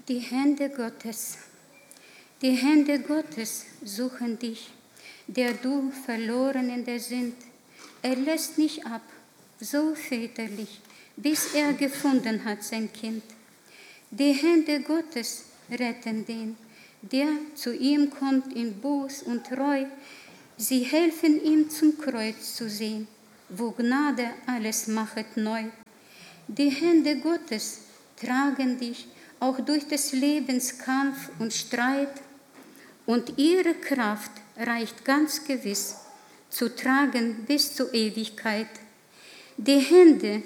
Die Hände Gottes. Die Hände Gottes suchen dich, der du verloren in der sind. Er lässt nicht ab, so väterlich, bis er gefunden hat sein Kind. Die Hände Gottes retten den, der zu ihm kommt in Buß und Treu. Sie helfen ihm zum Kreuz zu sehen, wo Gnade alles machet neu. Die Hände Gottes tragen dich auch durch des Lebens Kampf und Streit, und ihre Kraft reicht ganz gewiss zu tragen bis zur Ewigkeit. Die Hände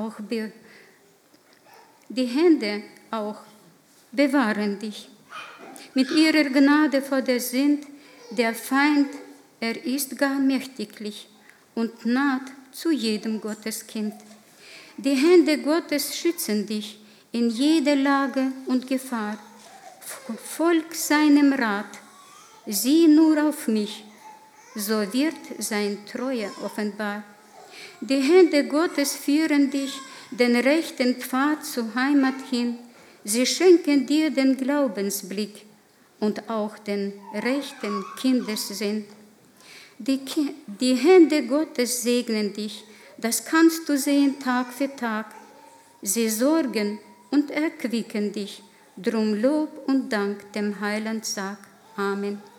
auch bewahren dich. Mit ihrer Gnade vor der Sünd, der Feind, er ist gar mächtiglich und naht zu jedem Gotteskind. Die Hände Gottes schützen dich in jeder Lage und Gefahr. Folg seinem Rat, sieh nur auf mich, so wird sein Treue offenbar. Die Hände Gottes führen dich den rechten Pfad zur Heimat hin. Sie schenken dir den Glaubensblick und auch den rechten Kindessinn. Die Hände Gottes segnen dich, das kannst du sehen Tag für Tag. Sie sorgen und erquicken dich, drum Lob und Dank dem Heiland sag. Amen.